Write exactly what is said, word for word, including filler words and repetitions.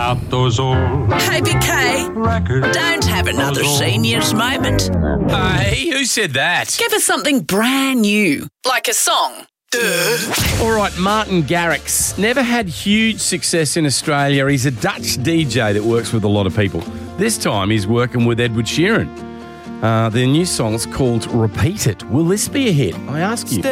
out those old Hey, B K, records. don't have another seniors moment. Hey, who said that? Give us something brand new, like a song. All right, Martin Garrix. Never had huge success in Australia. He's a Dutch D J that works with a lot of people. This time he's working with Edward Sheeran. Uh, their new song's called Repeat It. Will this be a hit? I ask you.